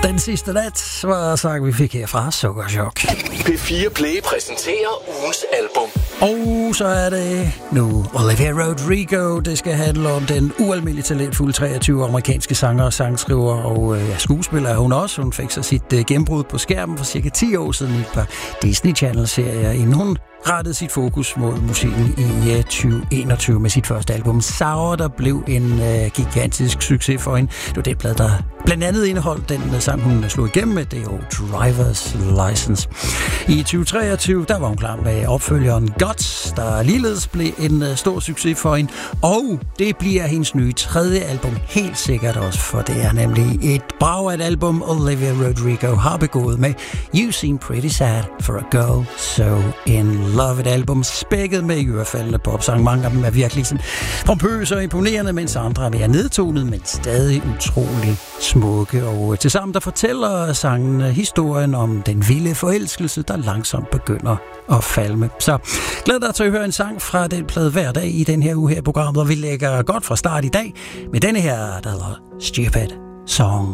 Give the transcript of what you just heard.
Den sidste nat var sang, vi fik her fra Sukkerchok. P4 Play præsenterer ugens album. Og så er det nu Olivia Rodrigo. Det skal handle om den ualmindeligt talentfulde 23 amerikanske sanger og sangskriver og skuespiller er hun også. Hun fik så sit gennembrud på skærmen for cirka 10 år siden i et par Disney Channel-serier, inden hun rettede sit fokus mod musikken i 2021 med sit første album Sour, der blev en gigantisk succes for hende. Det var det plade, der blandt andet indeholdt den sang, hun slog igennem med, det er jo Driver's License. I 2023, der var hun klar med opfølgeren Guts, der ligeledes blev en stor succes for hende, og det bliver hendes nye 3. album helt sikkert også, for det er nemlig et brag af et album, Olivia Rodrigo har begået med You Seem Pretty Sad for a Girl So In Love, et album spækket med ørefaldende popsang. Mange af dem er virkelig sådan pompøse og imponerende, mens andre er mere nedtonet, men stadig utrolig smukke. Og tilsammen der fortæller sangen historien om den vilde forelskelse, der langsomt begynder at falme. Så glæd dig til at høre en sang fra den plade hver dag i den her uge her i programmet, og vi lægger godt fra start i dag med denne her, der hedder Stupid Song.